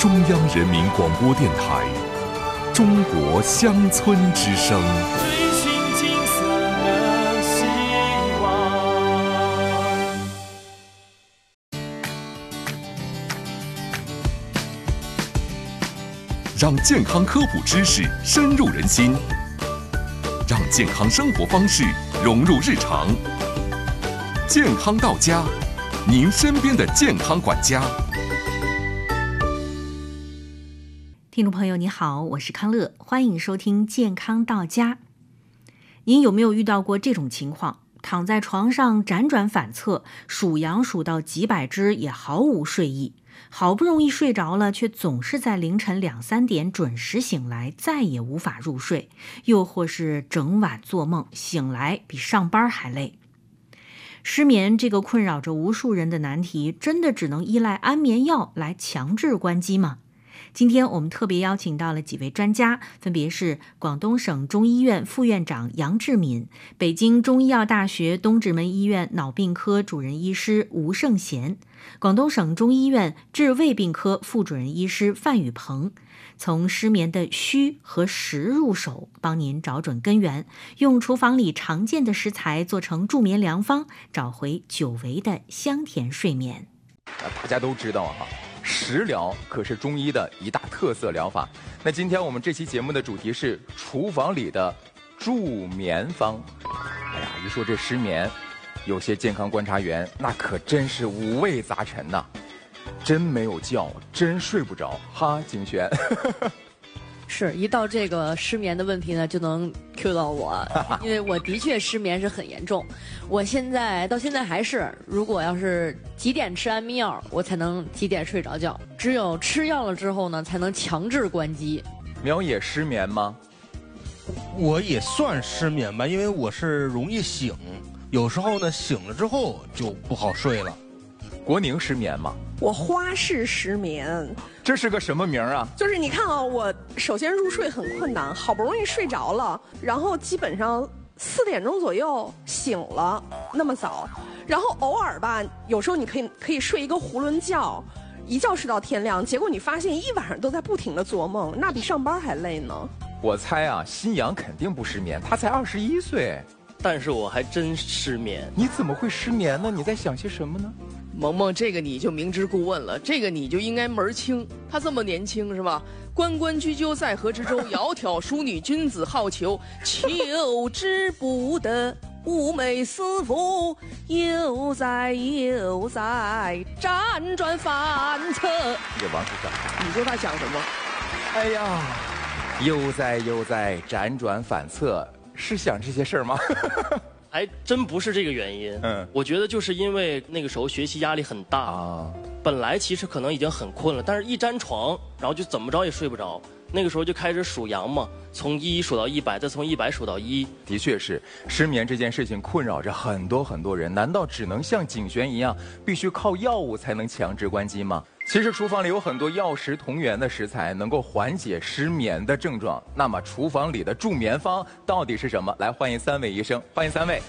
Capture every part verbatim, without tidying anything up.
中央人民广播电台中国乡村之声。 追寻金色的希望。 让健康科普知识深入人心，让健康生活方式融入日常。健康到家，您身边的健康管家。 听众朋友你好，我是康乐，欢迎收听健康到家。您有没有遇到过这种情况？躺在床上辗转反侧，数羊数到几百只也毫无睡意，好不容易睡着了，却总是在凌晨两三点准时醒来，再也无法入睡，又或是整晚做梦，醒来比上班还累。失眠这个困扰着无数人的难题，真的只能依赖安眠药来强制关机吗？今天我们特别邀请到了几位专家，分别是广东省中医院副院长杨志敏、北京中医药大学东直门医院脑病科主任医师吴胜贤、广东省中医院治胃病科副主任医师范宇鹏，从失眠的虚和实入手，帮您找准根源，用厨房里常见的食材做成助眠良方，找回久违的香甜睡眠。 大家都知道啊，食疗可是中医的一大特色疗法。那今天我们这期节目的主题是厨房里的助眠方。哎呀，一说这失眠，有些健康观察员那可真是五味杂陈呐、啊，真没有觉，真睡不着哈，景璇。 是一到这个失眠的问题呢，就能 Q 到我，因为我的确失眠是很严重。我现在到现在还是，如果要是几点吃安眠药，我才能几点睡着觉。只有吃药了之后呢，才能强制关机。 苗也失眠吗？ 我也算失眠吧，因为我是容易醒，有时候呢醒了之后就不好睡了。 国宁失眠吗？ 我花式失眠。 这是个什么名啊？ 就是你看啊，我首先入睡很困难，好不容易睡着了，然后基本上四点钟左右醒了，那么早，然后偶尔吧，有时候你可以可以睡一个囫囵觉，一觉睡到天亮，结果你发现一晚上都在不停的做梦，那比上班还累呢。 我猜啊，新阳肯定不失眠，他才二十一岁。 但是我还真失眠。 你怎么会失眠呢？你在想些什么呢？ 萌萌，这个你就明知故问了，这个你就应该门儿清。他这么年轻是吧？关关雎鸠，在河之洲，窈窕淑女，君子好逑，求之不得。寤寐思服，悠哉悠哉，辗转反侧。 这王师长， 你说他想什么？ 哎呀，悠哉悠哉，辗转反侧，是想这些事儿吗？ 还真不是这个原因。嗯，我觉得就是因为那个时候学习压力很大啊，本来其实可能已经很困了，但是一沾床，然后就怎么着也睡不着。那个时候就开始数羊嘛，从一数到一百，再从一百数到一。 的确是，失眠这件事情困扰着很多很多人。难道只能像景璇一样，必须靠药物才能强制关机吗？其实厨房里有很多药食同源的食材，能够缓解失眠的症状。那么厨房里的助眠方到底是什么？来，欢迎三位医生，欢迎三位。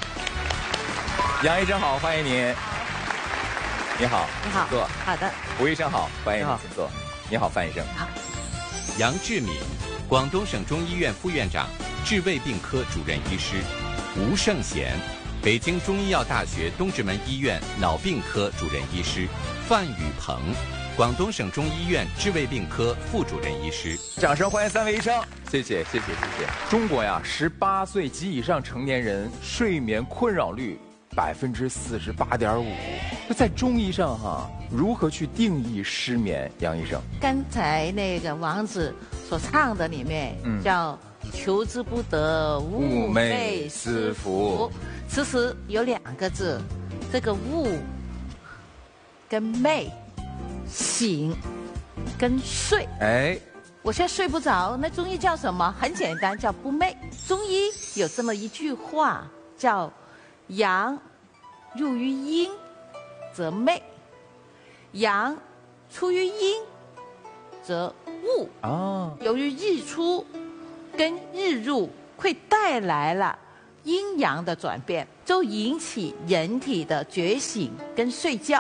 杨医生好，欢迎您。你好， 你好， 请坐。 好的。 吴医生好，欢迎您，请坐。你好，范医生。 好。 杨志敏，广东省中医院副院长、治胃病科主任医师；吴胜贤，北京中医药大学东直门医院脑病科主任医师；范宇鹏，广东省中医院治胃病科副主任医师。 掌声欢迎三位医生，谢谢谢谢谢谢。中国呀，十八岁及以上成年人睡眠困扰率百分之四十八点五。那在中医上哈，如何去定义失眠？杨医生， 刚才那个王子所唱的里面、嗯、叫求之不得，寤寐思服。其实有两个字，这个寤跟寐，醒跟睡。哎，我现在睡不着，那中医叫什么？很简单，叫不寐。中医有这么一句话，叫阳入于阴则寐，阳出于阴则寤。哦，由于日出跟日入会带来了阴阳的转变，就引起人体的觉醒跟睡觉。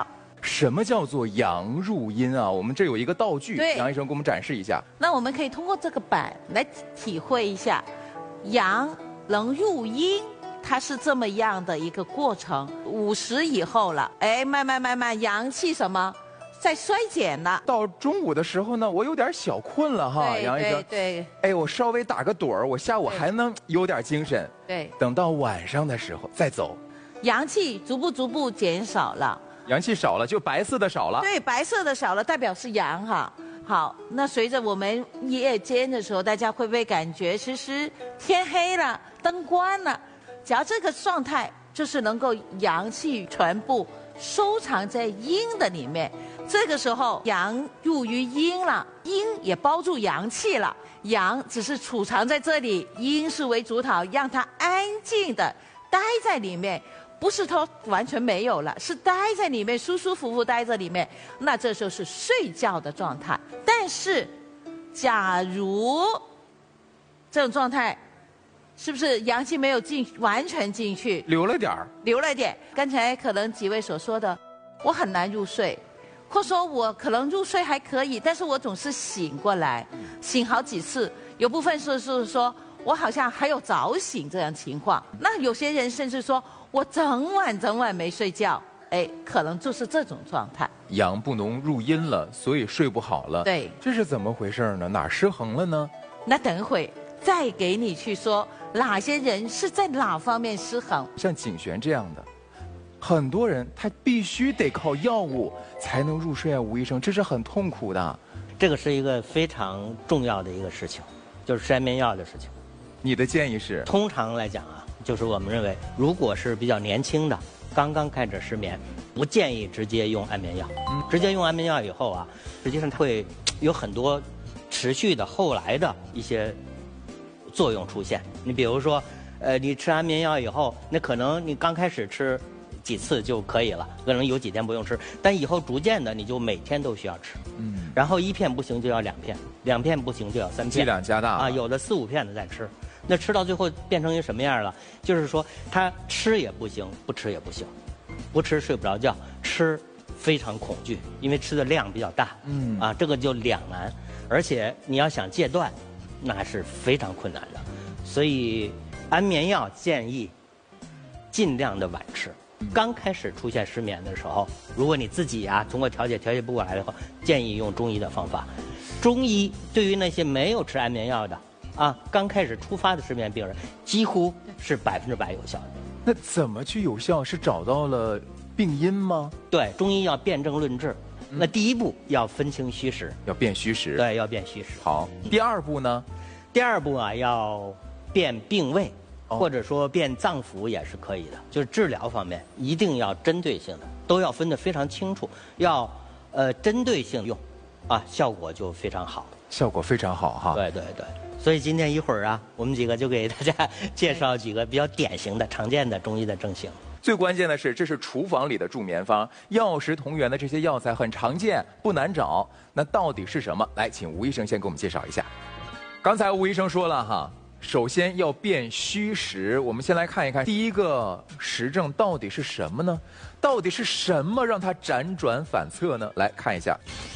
什么叫做阳入阴啊？我们这有一个道具， 对杨医生给我们展示一下。 那我们可以通过这个板来体会一下，阳能入阴，它是这么样的一个过程。五十以后了，哎，慢慢慢慢阳气什么在衰减了。 到中午的时候呢，我有点小困了哈， 对杨医生。 对对。 哎，我稍微打个盹儿，我下午还能有点精神。 对。 等到晚上的时候再走， 阳气逐步逐步减少了。 阳气少了，就白色的少了。 对，白色的少了，代表是阳哈。好，那随着我们夜间的时候，大家会不会感觉其实天黑了，灯关了？只要这个状态，就是能够阳气全部收藏在阴的里面。这个时候阳入于阴了，阴也包住阳气了，阳只是储藏在这里，阴是为主导，让它安静的待在里面。不是它完全没有了，是待在里面，舒舒服服待在里面，那这就是睡觉的状态。但是，假如这种状态，是不是阳气没有进完全进去， 留了点儿， 留了点？刚才可能几位所说的，我很难入睡，或者说我可能入睡还可以，但是我总是醒过来，醒好几次，有部分是是说我好像还有早醒这样情况。那有些人甚至说，我整晚整晚没睡觉，哎，可能就是这种状态。 阳不能入阴了，所以睡不好了。 对， 这是怎么回事呢？哪儿失衡了呢？ 那等一会再给你去说哪些人是在哪方面失衡。 像景璇这样的，很多人他必须得靠药物才能入睡啊，吴医生，这是很痛苦的。 这个是一个非常重要的一个事情，就是吃安眠药的事情。 你的建议是？ 通常来讲啊，就是我们认为，如果是比较年轻的，刚刚开始失眠，不建议直接用安眠药。嗯，直接用安眠药以后啊，实际上它会有很多持续的后来的一些作用出现。你比如说，呃，你吃安眠药以后，那可能你刚开始吃几次就可以了，可能有几天不用吃，但以后逐渐的你就每天都需要吃。嗯，然后一片不行就要两片，两片不行就要三片， 剂量加大啊，有的四五片的再吃。那吃到最后变成一个什么样了？就是说，他吃也不行，不吃也不行，不吃睡不着觉，吃非常恐惧，因为吃的量比较大。嗯，啊，这个就两难，而且你要想戒断，那是非常困难的。所以，安眠药建议尽量的晚吃。刚开始出现失眠的时候，如果你自己啊通过调节调节不过来的话，建议用中医的方法。中医对于那些没有吃安眠药的。啊，刚开始出发的失眠病人，几乎是百分之百有效的。 那怎么去有效？是找到了病因吗？ 对，中医要辨证论治。嗯、那第一步要分清虚实， 要辨虚实。 对，要辨虚实。 好，第二步呢？ 第二步啊，要辨病位，哦、或者说辨脏腑也是可以的。就是治疗方面一定要针对性的，都要分得非常清楚，要呃针对性用，啊，效果就非常好。 效果非常好哈。 对对对。所以今天一会儿啊，我们几个就给大家介绍几个比较典型的、常见的中医的症型。 最关键的是，这是厨房里的助眠方，药食同源的这些药材很常见，不难找。那到底是什么？来，请吴医生先给我们介绍一下。刚才吴医生说了哈，首先要辨虚实。我们先来看一看第一个实症到底是什么呢？到底是什么让它辗转反侧呢？来看一下，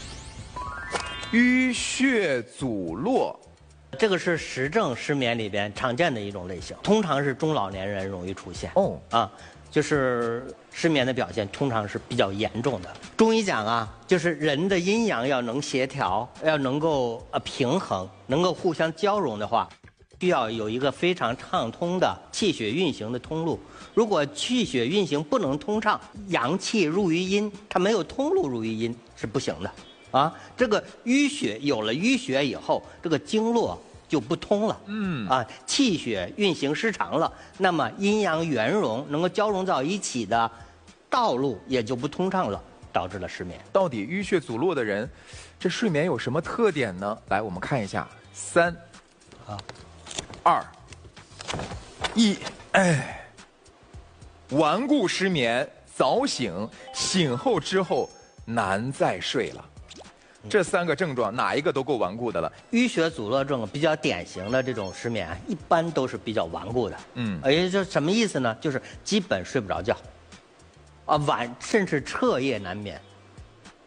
淤血阻络。 这个是实症失眠里边常见的一种类型，通常是中老年人容易出现。哦，啊，就是失眠的表现通常是比较严重的。中医讲啊，就是人的阴阳要能协调，要能够呃平衡，能够互相交融的话，需要有一个非常畅通的气血运行的通路。如果气血运行不能通畅，阳气入于阴，它没有通路入于阴是不行的。啊，这个淤血有了淤血以后，这个经络就不通了。嗯，啊，气血运行失常了，那么阴阳圆融能够交融到一起的道路也就不通畅了，导致了失眠。 到底淤血阻络的人，这睡眠有什么特点呢？来，我们看一下，三、啊、二、一，哎，顽固失眠，早醒，醒后之后难再睡了。这三个症状哪一个都够顽固的了？ 淤血阻络症比较典型的这种失眠，一般都是比较顽固的。嗯，也就是什么意思呢？就是基本睡不着觉，啊，晚甚至彻夜难眠，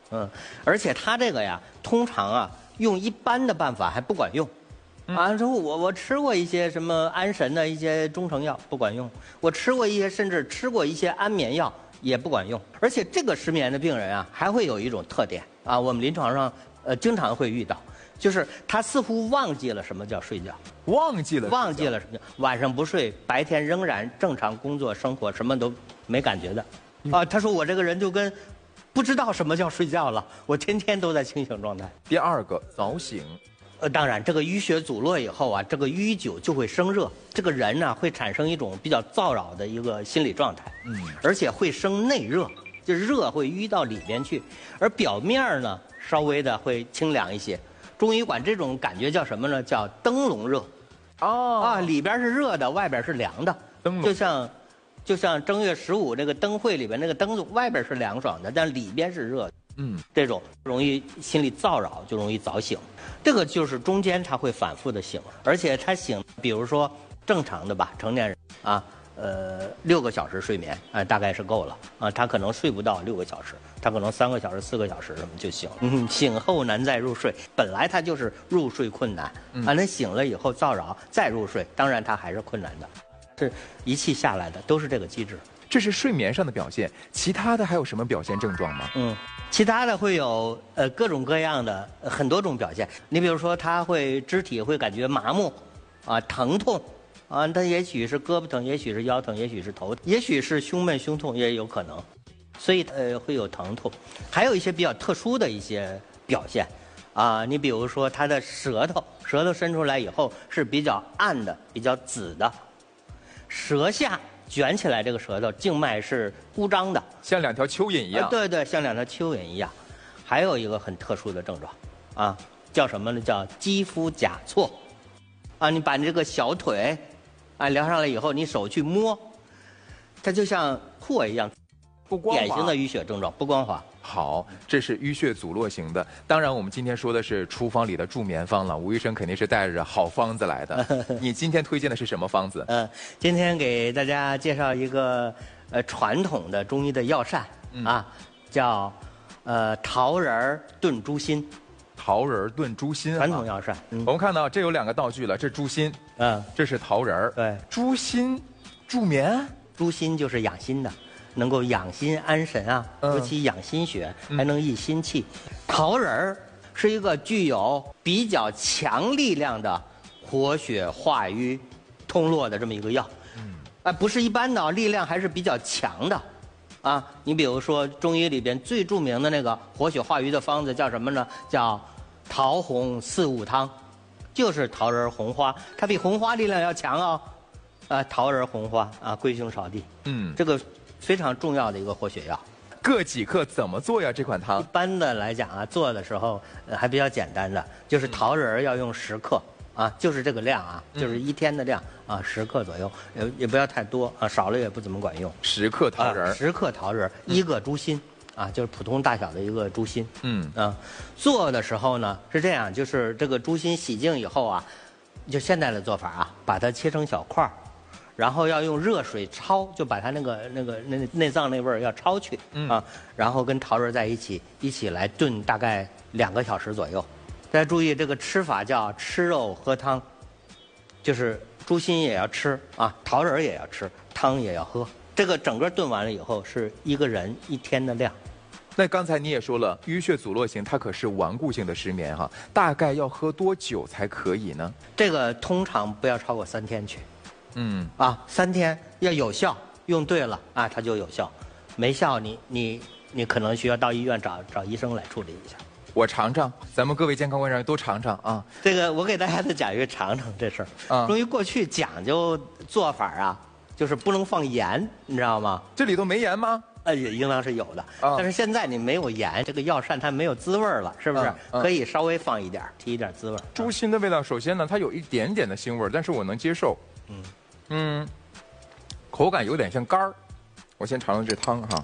嗯，而且它这个呀，通常啊，用一般的办法还不管用。啊，之后我我吃过一些什么安神的一些中成药不管用，我吃过一些甚至吃过一些安眠药也不管用。而且这个失眠的病人啊，还会有一种特点啊，我们临床上呃经常会遇到，就是他似乎忘记了什么叫睡觉， 忘记了忘记了什么叫晚上不睡，白天仍然正常工作生活，什么都没感觉的。啊，他说我这个人就跟不知道什么叫睡觉了，我天天都在清醒状态。 第二个早醒。 呃，当然，这个淤血阻络以后啊，这个淤久就会生热，这个人呢会产生一种比较燥扰的一个心理状态，嗯，而且会生内热，就是热会淤到里边去，而表面呢稍微的会清凉一些。中医管这种感觉叫什么呢？叫灯笼热。哦，啊，里边是热的，外边是凉的，灯笼就像，就像正月十五那个灯会里边那个灯笼，外边是凉爽的，但里边是热的。嗯，这种容易心理燥扰，就容易早醒。这个就是中间他会反复的醒，而且他醒，比如说正常的吧，成年人啊，呃，六个小时睡眠，啊、呃，大概是够了啊。他可能睡不到六个小时，他可能三个小时、四个小时什么就醒了。嗯，醒后难再入睡，本来他就是入睡困难，啊，那醒了以后燥扰再入睡，当然他还是困难的，是一气下来的，都是这个机制。 这是睡眠上的表现，其他的还有什么表现症状吗？ 嗯，其他的会有呃各种各样的、呃、很多种表现。你比如说，他会肢体会感觉麻木，啊疼痛，啊他也许是胳膊疼，也许是腰疼，也许是头，也许是胸闷胸痛也有可能，所以呃会有疼痛。还有一些比较特殊的一些表现，啊你比如说他的舌头，舌头伸出来以后是比较暗的，比较紫的，舌下卷起来，这个舌头静脉是鼓张的， 像两条蚯蚓一样、呃。 对对，像两条蚯蚓一样。还有一个很特殊的症状，啊，叫什么呢？叫肌肤甲错。啊，你把你这个小腿，啊量上来以后，你手去摸，它就像破一样， 不光滑。 典型的淤血症状，不光滑。 好，这是淤血阻络型的。当然，我们今天说的是厨房里的助眠方了。吴医生肯定是带着好方子来的。你今天推荐的是什么方子？ 嗯、呃，今天给大家介绍一个呃传统的中医的药膳、嗯、啊，叫呃桃仁炖猪心。 桃仁炖猪心、啊， 传统药膳。 嗯、我们看到这有两个道具了，这猪心，嗯，这是桃仁。 对， 猪心助眠， 猪心就是养心的。能够养心安神啊，尤其养心血，嗯、还能益心气。桃仁儿是一个具有比较强力量的活血化瘀、通络的这么一个药。嗯，啊，不是一般的，力量还是比较强的。啊，你比如说中医里边最著名的那个活血化瘀的方子叫什么呢？叫桃红四物汤，就是桃仁红花，它比红花力量要强哦。啊，桃仁红花啊，龟胸少地。嗯，这个。非常重要的一个活血药， 各几克怎么做呀？这款汤一般的来讲啊，做的时候、呃、还比较简单的，就是桃仁要用十克啊，就是这个量啊，就是一天的量啊，十克左右，也也不要太多啊，少了也不怎么管用。 十克桃仁， 十、啊、克桃仁，一个猪心啊，就是普通大小的一个猪心。嗯啊，做的时候呢是这样，就是这个猪心洗净以后啊，就现在的做法啊，把它切成小块儿。然后要用热水焯，就把它那个那个那内脏那味儿要焯去、嗯、啊，然后跟桃仁在一起一起来炖大概两个小时左右。大家注意这个吃法叫吃肉喝汤，就是猪心也要吃啊，桃仁也要吃，汤也要喝。这个整个炖完了以后是一个人一天的量。 那刚才你也说了，淤血阻络型它可是顽固性的失眠哈，大概要喝多久才可以呢？ 这个通常不要超过三天去。嗯啊，三天要有效，用对了啊，它就有效；没效你，你你你可能需要到医院找找医生来处理一下。 我尝尝，咱们各位健康观众都尝尝啊。 这个我给大家再讲一个尝尝这事儿。啊，中医过去讲究做法啊，就是不能放盐，你知道吗？ 这里头没盐吗？ 呃，也应当是有的。啊，但是现在你没有盐，这个药膳它没有滋味了，是不是？啊啊、可以稍微放一点，提一点滋味。 猪心的味道，首先呢，它有一点点的腥味，但是我能接受。嗯。嗯，口感有点像干儿，我先尝尝这汤哈。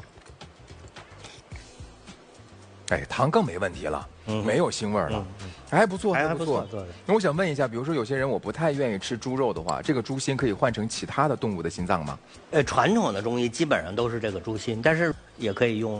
哎，汤更没问题了，嗯、没有腥味了，嗯嗯、还不错，还不错。那我想问一下，比如说有些人我不太愿意吃猪肉的话，这个猪心可以换成其他的动物的心脏吗？ 呃，传统的中医基本上都是这个猪心，但是也可以用